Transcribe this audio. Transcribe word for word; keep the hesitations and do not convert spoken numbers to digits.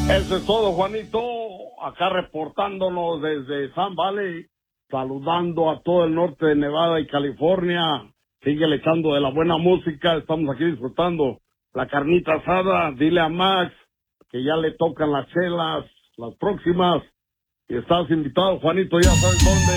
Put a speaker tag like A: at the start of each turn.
A: Eso es todo, Juanito. Acá reportándonos desde Sun Valley, saludando a todo el norte de Nevada y California. Sigue echando de la buena música. Estamos aquí disfrutando la carnita asada. Dile a Max que ya le tocan las chelas, las próximas. Y estás invitado, Juanito, ya sabes dónde.